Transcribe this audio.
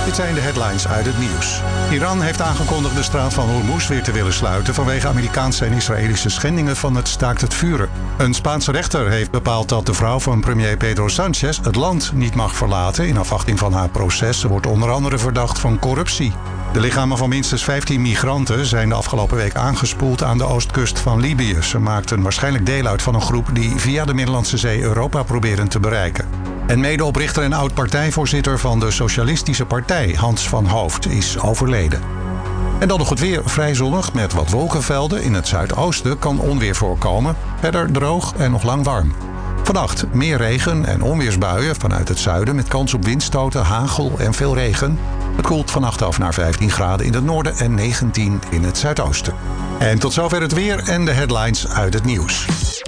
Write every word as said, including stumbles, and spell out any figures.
Dit zijn de headlines uit het nieuws. Iran heeft aangekondigd de straat van Hormuz weer te willen sluiten vanwege Amerikaanse en Israëlische schendingen van het staakt het vuren. Een Spaanse rechter heeft bepaald dat de vrouw van premier Pedro Sánchez het land niet mag verlaten in afwachting van haar proces. Ze wordt onder andere verdacht van corruptie. De lichamen van minstens vijftien migranten zijn de afgelopen week aangespoeld aan de oostkust van Libië. Ze maakten waarschijnlijk deel uit van een groep die via de Middellandse Zee Europa proberen te bereiken. En medeoprichter en oud-partijvoorzitter van de Socialistische Partij, Hans van Hooft, is overleden. En dan nog het weer, vrij zonnig met wat wolkenvelden. In het zuidoosten kan onweer voorkomen. Verder droog en nog lang warm. Vannacht meer regen en onweersbuien vanuit het zuiden met kans op windstoten, hagel en veel regen. Het koelt vannacht af naar vijftien graden in het noorden en negentien in het zuidoosten. En tot zover het weer en de headlines uit het nieuws.